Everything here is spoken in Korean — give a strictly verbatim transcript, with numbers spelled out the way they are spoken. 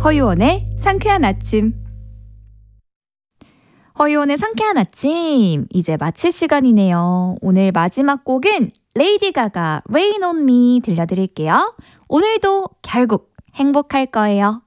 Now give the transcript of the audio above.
허유원의 상쾌한 아침. 허유원의 상쾌한 아침, 이제 마칠 시간이네요. 오늘 마지막 곡은 레이디 가가 Rain on Me 들려드릴게요. 오늘도 결국 행복할 거예요.